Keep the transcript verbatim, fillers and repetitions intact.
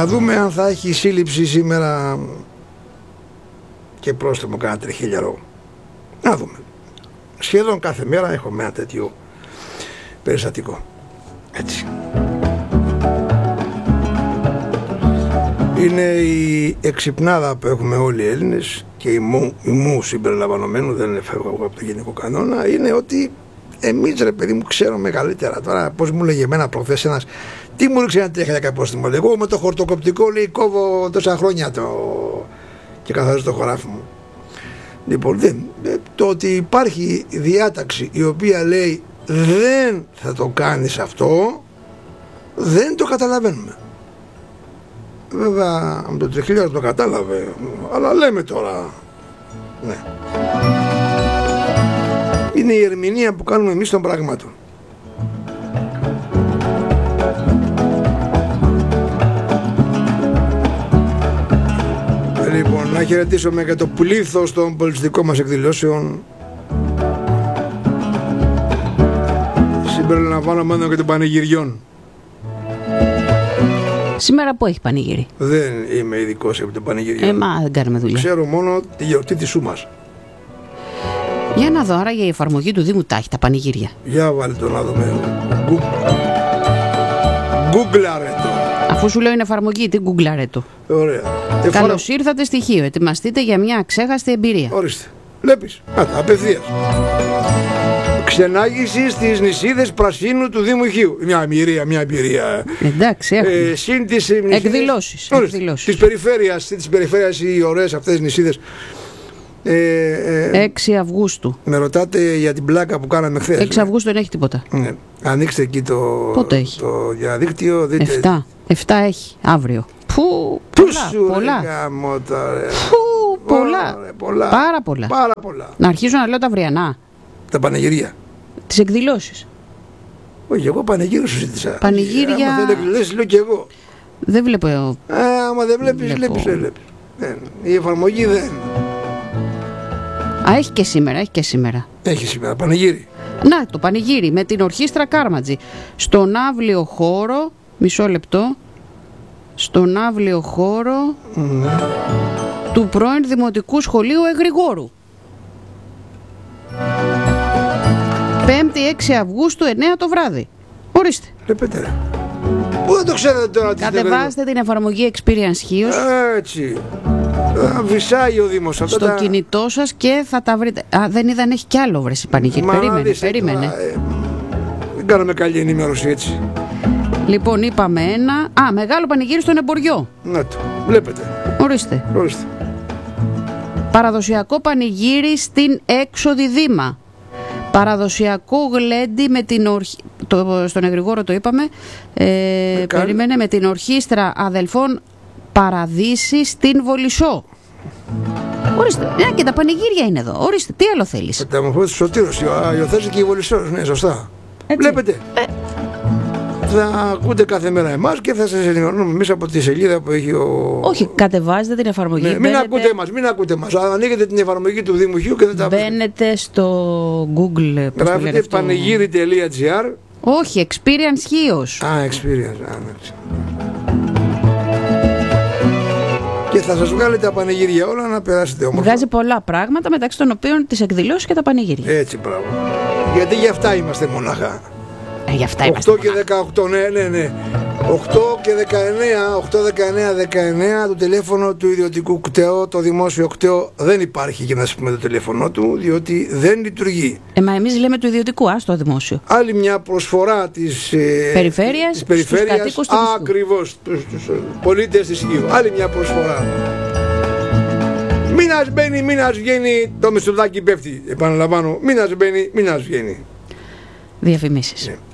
Να δούμε αν θα έχει σύλληψη σήμερα και πρόστιμο κάνα τριχίλιαρο. Να δούμε. Σχεδόν κάθε μέρα έχουμε ένα τέτοιο περιστατικό. Έτσι. Είναι η εξυπνάδα που έχουμε όλοι οι Έλληνες και η μου, η μου συμπεριλαμβανομένου, δεν φεύγω από το γενικό κανόνα, είναι ότι εμείς, ρε παιδί μου, ξέρουμε καλύτερα. Τώρα, πώς μου λέγε εμένα προχθές ένας, τι μου ρίξε ένα τριχίλιαρο πρόστιμο. Εγώ με το χορτοκοπτικό, λέει, κόβω τόσα χρόνια το... και καθαρίζω το χωράφι μου. Λοιπόν, δεν, το ότι υπάρχει διάταξη η οποία λέει δεν θα το κάνεις αυτό, δεν το καταλαβαίνουμε. Βέβαια, με το τριχίλιαρο το κατάλαβε, αλλά λέμε τώρα, ναι. Είναι η ερμηνεία που κάνουμε εμείς των πραγμάτων. Λοιπόν, να χαιρετήσουμε και το πλήθος των πολιτιστικών μας εκδηλώσεων. Συμπεριλαμβανομένων και των πανηγυριών. Σήμερα που έχει πανηγύρι? Δεν είμαι ειδικός από τον πανηγυριό. Ε, μα δεν κάνουμε δουλειά. Ξέρω μόνο τη γιορτή της Σούμας. Για να δω, άρα για η εφαρμογή του Δήμου τα έχει τα πανηγύρια. Για βάλε το να δούμε. Γκούγκλαρε το. Αφού σου λέω είναι εφαρμογή, τι γκούγκλαρε το. Ωραία. Καλώς ήρθατε στοιχείο. Ετοιμαστείτε για μια αξέχαστη εμπειρία. Ορίστε. Βλέπεις. Άτα, απευθείας. Ξενάγηση στις νησίδες Πρασίνου του Δήμου Χίου. Μια εμπειρία, μια εμπειρία. Εντάξει, έχουμε. Ε, συν τις εκδηλώσεις. εκδηλώσεις. Της περιφέρειας, της περιφέρειας οι ωραίες αυτές νησίδες. Ε, ε, έξι Αυγούστου. Με ρωτάτε για την πλάκα που κάναμε χθες. έξι Αυγούστου δεν έχει τίποτα. Ναι. Ανοίξτε εκεί το, Πότε έχει? το διαδίκτυο. Δείτε. εφτά. εφτά έχει αύριο. Πού, πολλά, πολλά. Πού, πολλά. Ωραία, πολλά. Πάρα πολλά. Πάρα πολλά. Να αρχίσω να λέω τα αυριανά. Τα πανηγυρία. Τις εκδηλώσεις. Όχι, εγώ πανηγύρι σου ζήτησα. Πανηγύρια. Άμα δεν εκδηλώσεις, λέω και εγώ. Δεν βλέπω εγώ. Ε, άμα δεν βλέπεις, βλέπεις, δεν βλέπεις. Δεν. Η εφαρμογή δεν. Α, έχει και σήμερα, έχει και σήμερα. Έχει σήμερα, πανηγύρι. Να, το πανηγύρι με την ορχήστρα Κάρματζη. Στον αύλιο χώρο, μισό λεπτό, στον αύλιο χώρο mm. του πρώην Δημοτικού Σχολείου Εγρηγόρου. Πέμπτη έξι Αυγούστου, εννέα το βράδυ. Ορίστε. Βλέπετε ρε. Πού δεν το ξέρετε τώρα? Κατεβάστε την εφαρμογή Experience Χίος. Έτσι. Βυσάει ο Δήμος. Στο τα... κινητό σας και θα τα βρείτε. Α, δεν είδα αν έχει κι άλλο βρέσει πανηγύρι. Περίμενε, δεις, περίμενε. Ε, δεν κάναμε καλή ενημέρωση έτσι. Λοιπόν, είπαμε ένα. Α, μεγάλο πανηγύρι στον Εμποριό. Να το. Βλέπετε. Ορίστε. Ορίστε. Παραδοσιακό πανηγύρι στην έξοδη Δήμα. Παραδοσιακό γλέντι με την ορχ... το, στον Εγρηγόρο το είπαμε. Ε, με περίμενε με την ορχήστρα αδελφών Παραδείσης στην Βολισσό. Ορίστε, ε, και τα πανηγύρια είναι εδώ. Ορίστε, τι άλλο θέλεις? Τα μορφώθη του Σωτήρος, υιοθέτησε και η Βολισσός, ναι, σωστά. Έτσι. Βλέπετε. Ε. Θα ακούτε κάθε μέρα εμάς και θα σας ενημερώνουμε εμείς από τη σελίδα που έχει ο... Όχι, κατεβάζετε την εφαρμογή. Ναι, μην μπαίνετε... ακούτε εμάς, μην ακούτε εμάς. Ανοίγετε την εφαρμογή του Δήμου Χίου και δεν τα βρείτε. Μπαίνετε στο Google. Γράφετε πανηγύρι τελεία τζι άρ. Όχι, Experience Χίος. Α, Experience. Α, ναι. Και θα σας βγάλει τα πανηγύρια όλα να περάσετε όμορφα. Βγάζει πολλά πράγματα, μεταξύ των οποίων τις εκδηλώσεις και τα πανηγύρια. Έτσι, μπράβο. Γιατί γι' αυτά είμαστε μονάχα. Ε, γι' αυτά είμαστε οκτώ και δεκαοκτώ, ναι, ναι, ναι. οκτώ και δεκαεννέα, οκτώ δεκαεννέα δεκαεννέα, το τηλέφωνο του ιδιωτικού κτέο, το δημόσιο κτέο δεν υπάρχει για να σας πούμε το τηλέφωνο του, διότι δεν λειτουργεί. Ε, μα εμείς λέμε του ιδιωτικού, α, στο δημόσιο. Άλλη μια προσφορά της ε, περιφέρειας, της περιφέρειας, στους κατοίκους του νησιού. Ακριβώς, στους πολίτες της Χίου. Άλλη μια προσφορά. Μήνας μπαίνει, μήνας βγαίνει, το Μητσοτάκη πέφτει. Επαναλαμβάνω, μήνας μπαίνει, μήνας βγαίνει. Διαφημίσεις. Ναι.